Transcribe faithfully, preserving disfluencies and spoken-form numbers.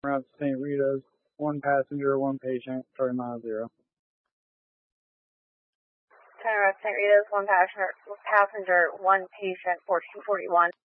Route to Saint Rita's, one passenger, one patient, starting mile zero. Turn around Saint Rita's, one passenger, passenger, one patient, fourteen forty-one.